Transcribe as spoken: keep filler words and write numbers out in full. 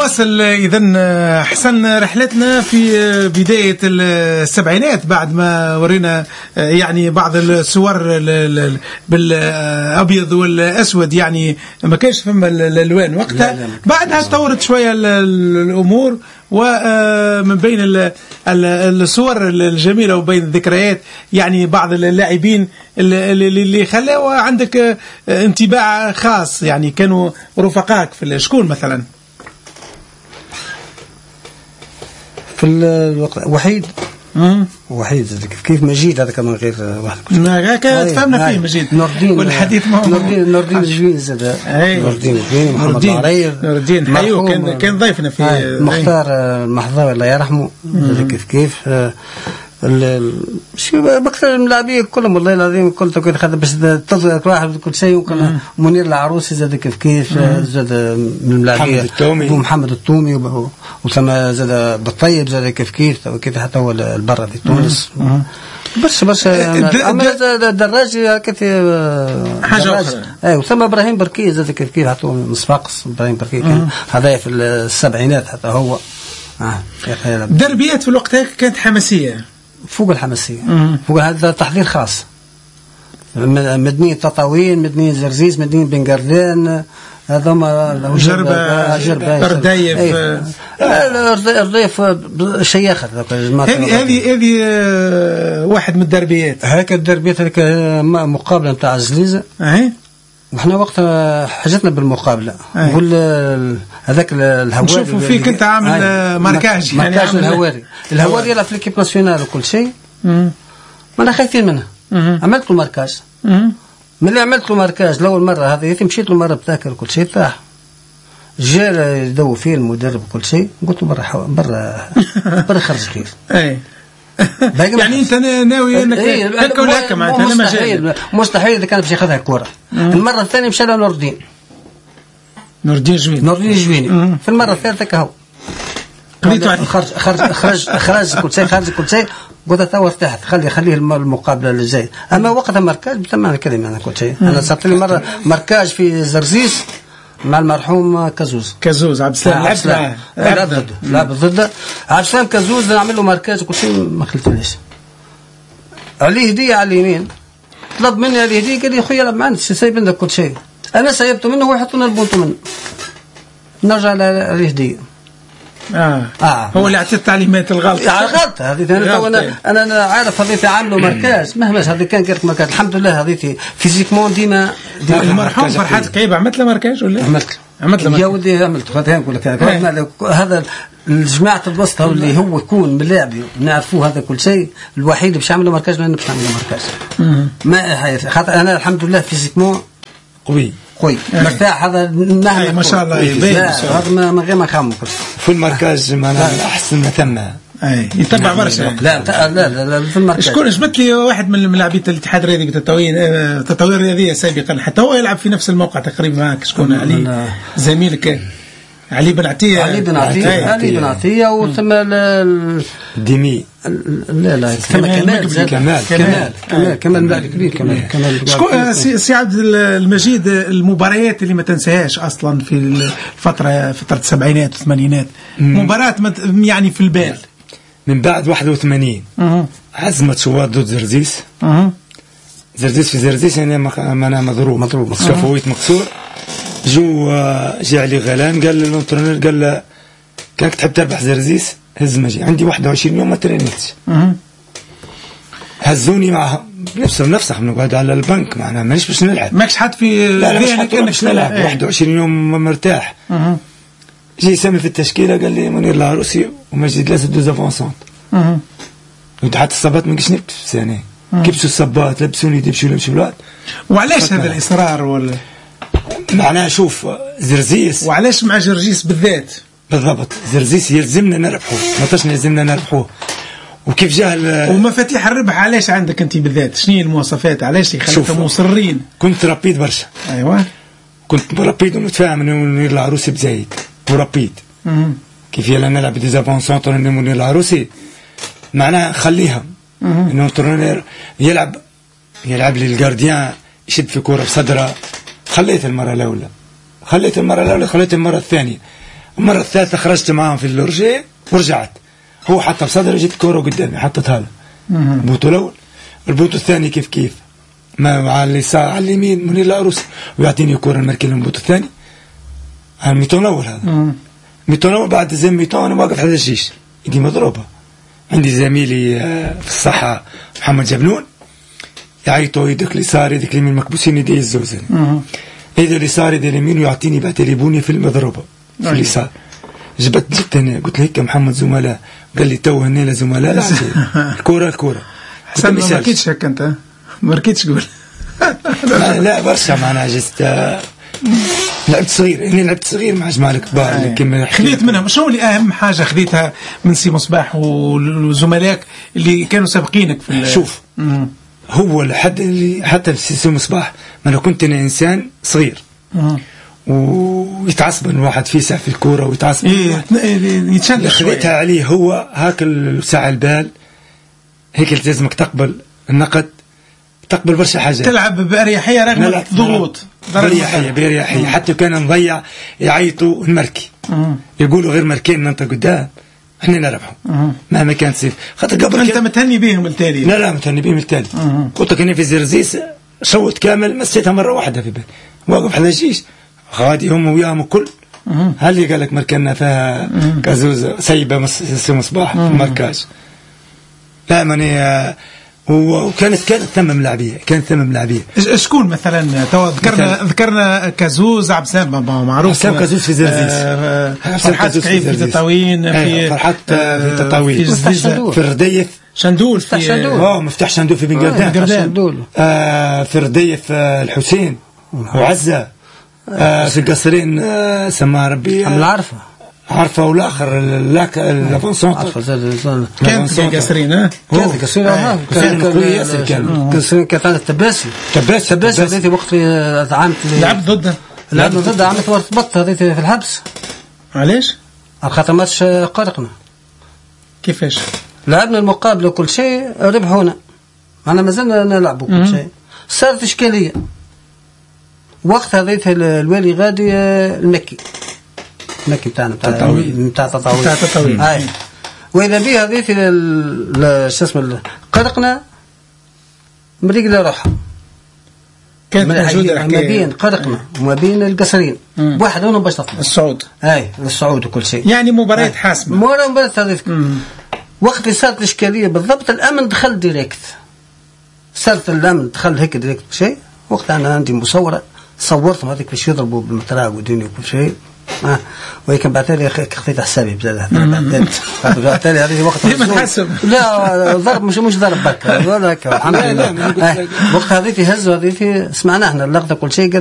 نواصل إذن حسن رحلتنا في بداية السبعينات بعد ما ورينا يعني بعض الصور بالأبيض والأسود، يعني ما كانش فما الألوان وقتها. بعدها تطورت شوية الأمور، ومن بين الصور الجميلة وبين الذكريات يعني بعض اللاعبين اللي خلاوا عندك انطباع خاص، يعني كانوا رفقاك في الشكون مثلا؟ في الوقت وحيد امم وحيد كيف كيف مجيد هذا كمان غير واحد ما كان تفهمنا فيه مجيد نور الدين والحديث معه نور الدين نور الدين الجوين زاد نور الدين الجوين محمد العريض نور الدين حيو كان كان ضيفنا في مختار المحظوي الله يرحمه كيف كيف شو بكثر الملاعبين كلهم والله العظيم كل توقيت خذ بس تطلق واحد كل شيء. وكان منير العروسي زاد كيف كيف زاد من الملاعبين ومحمد التومي وثم زاد بالطيب زاد كيف كيف كيف حتى هو البرة في تونس بس بس أما الدراجي كثير حاجة أخرى. أي وثم إبراهيم بركي زاد كيف كيف حتى من صفاقس إبراهيم بركي كان هذا في السبعينات حتى هو دربيات في الوقت هيك كانت حماسية فوق الحماسية فوق هذا تحضير خاص. مدنية تطاوين مدنية زرزيز مدنية بن قردان هذوما جربة جربة ردايف الردايف شياخة. هذه هذه هذه واحد من الدربيات هيك الدربيات هيك مقابلة نتاع الزليزة اهي وإحنا وقتها حاجتنا بالمقابلة نقول هذاك الهواري نشوفوا فيك أنت عامل ماركاج يعني ماركاج الهواري الهواري يلعب في الكيب ناسيونال وكل شيء ما أنا خايفين منه. عملت له ماركاج من اللي عملت له ماركاج لأول مرة هذا يتم مشيت له مرة بتاكل كل شيء طاح جاء يدو فيه المدرب وكل شيء قلت له برا برا برا خرج كيف يعني انت ناوي انك هكا ولا هكا معناتها انا مستحيل مستحيل اذا كان باش ياخذها الكره. المره الثانيه مشى له نور الدين نور الدين جويني نور الدين جويني في المره الثالثه كهو خرج خرج خرج خرج كل شيء خرج كل شيء قلت تو ارتحت خلي خليه المقابله اللي جاي. اما وقتها مركز بتمام كلمه انا كل شيء انا صارت لي مره مركز في زرزيس مع المرحوم كازوز كازوز عبد السلام لعبت معاه لعب ضده لعب ضده عبد السلام كازوز نعمل له ماركاج وكل شيء ما خلتنيش عليه هديه على اليمين طلب مني عليه هديه قال لي خويا ما عندش سايب عندك كل شيء انا سايبته منه هو يحطنا البونتو منه نرجع على هديه آه. اه هو اللي اعطى التعليمات الغلط غلط هذه انا انا انا عارف هذيتي عامله مركز مهما هذه كان قالت مركز الحمد لله هذيتي فيزيكمون ديما المرحوم فرحات كعيب عملت له مركز ولا عملت عملت له يا ودي عملت هذا نقول لك هذا الجماعه الوسط اللي هو يكون ملاعب نعرفوه هذا كل شيء الوحيد باش يعملوا مركز ما نبش نعملوا مركز ما خاطر انا الحمد لله فيزيكمون قوي قوي مرتاح هذا مهما ما شاء الله هذا ما غير ما خامو في المركز معناها احسن ما ثم اي يتبع برشا. لا لا لا في المركز شكون جبت لي واحد من ملاعبين الاتحاد الرياضي بالتطوير التطوير الرياضيه سابقا حتى هو يلعب في نفس الموقع تقريبا معك شكون علي زميلك علي بن عطيه علي بن عطيه علي بن عطيه وثم ديمي لا لا كمال كمال كمال كمال كمال ملاعب كبير كمال كمال شكون سي عبد المجيد المباريات اللي ما تنساهاش اصلا في الفتره فتره السبعينات والثمانينات مباراه يعني في البال من بعد واحد وثمانين عزمت شوار ضد زرزيس زرزيس في زرزيس يعني انا مضروب مضروب شفويت مكسور جو جاء علي غلان قال للانترونير قال له كاك تحب تربح زرزيس هز مجي عندي واحد وعشرين يوم ما ترينيتش هزوني معها بنفسه بنفسه نقعد على البنك معنا مانيش باش نلعب ماكش حد في لا مش حد باش نلعب واحد وعشرين يوم مرتاح جي سامي في التشكيله قال لي منير العروسي ومجيد لازم دوز افونسونت وانت حتى الصبات ما نبت في ثاني كبسوا الصبات لبسوني دبشوا لبشوا الوقت. وعلاش هذا الاصرار ولا معناها شوف زرزيس وعلاش مع جرجيس بالذات بالضبط زرزيس يلزمنا نربحوه ما طاش يلزمنا نربحوه وكيف جاه ومفاتيح الربح علاش عندك انت بالذات شنو المواصفات علاش يخليكم مصرين؟ كنت رابيد برشا ايوه كنت رابيد ونتفاهم منير العروسي بزايد ورابيد كيف يلا نلعب ديزافونسونت منير العروسي معناها خليها انه ترونير يلعب يلعب لي الجارديان يشد في كوره بصدره خليت المره الاولى خليت المره الاولى خليت المره الثانيه المرة الثالثة خرجت معاهم في اللورجي ورجعت، هو حتى بصدري جيت كورة قدامي حطتها له البوت الأول. البوت الثاني كيف كيف ما على اليسار على اليمين منير العروسي ويعطيني كورة نمركي له البوت الثاني على الميتون الأول. هذا الميتون الأول بعد زي ميتون أنا واقف على الجيش يدي مضروبة. عندي زميلي في الصحة محمد جبنون يعيطوا يدك اليسار يدك اليمين مكبوسين يدي الزوزن يدي اليسار يدي اليمين ويعطيني بعتليبوني في المضروبة في اليسار. جبت جبت هنا قلت له هيك محمد زملاء، قال لي تو هنا زملاء لا الكورة الكورة. حسن ما ركيتش هيك أنت ما ركيتش قول لا, لا برشا معناها جست لعبت صغير اني لعبت صغير مع جماعه الكبار لكن خذيت منها. شنو اللي اهم حاجه خذيتها من سي مصباح وزملائك اللي كانوا سابقينك في شوف مم. هو لحد اللي حتى في سي مصباح ما انا كنت انا انسان صغير مم. ويتعصب الواحد في ساعه في الكوره ويتعصب إيه يتشنج خذيتها عليه هو هاك الساعه البال هيك لازمك تقبل النقد تقبل برشا حاجات تلعب بأريحية رغم الضغوط بأريحية بأريحية حتى كان نضيع يعيطوا المركي يقولوا غير مركين انت قدام احنا نربحوا مهما كان سيف خاطر قبل انت متهني بهم التالي. لا لا متهني بهم التالي. قلت لك في زرزيس شوت كامل مسيتها مرة واحدة في بالي واقف على الجيش غادي هم وياهم الكل. هل اللي قال لك مركنا فيها كازوز سيبة مصباح في المركاج لا ماني وكانت كانت ثم ملاعبيه كانت ثم ملاعبيه. شكون مثلا تو ذكرنا ذكرنا كازوز عبسام معروف حسام كازوز في زرزيس فرحات كعيب في تطاوين في فرحات في تطاوين في في الرديف شندول في اه مفتاح شندول في بنقردان آه في الرديف الحسين وعزة آه في القصرين آه سماه ربي عم العرفه عارفه والاخر لاك لافونسون كان في قصرين ها كان في قصرين ها كان قصرين كانت عندها تباسي تباسي تباسي هذيك وقت عملت لعبت ضده لعبت ضده عملت ورطبت هذيك في الحبس. علاش؟ على خاطر ماتش قرقنا. كيفاش؟ لعبنا المقابله وكل شيء ربحونا معنا مازلنا نلعبوا كل شيء. صارت اشكاليه وقت هذيك الوالي غادي المكي المكي بتاعنا بتاع تطاوين بتاع تطاوين بتاع تطاوين هاي واذا بها هذيك شو اسمه قرقنا مريقله روحها كانت موجوده ما بين قرقنا وما بين القصرين واحد منهم باش تطلع الصعود هاي الصعود وكل شيء يعني مباراه حاسمه مباراه هذيك وقت اللي صارت الاشكاليه بالضبط الامن دخل ديريكت صارت الامن دخل هيك ديريكت شيء وقت انا عندي مصوره صورتهم هذيك باش يضربوا بالمطراق وديني وكل شيء اه ولكن بعد لي خذيت حسابي بزاف بعد لي هذه وقت لا ضرب مش مش ضرب برك ولا الحمد لله وقت هذه هزوا هذه سمعنا احنا اللقطه كل شيء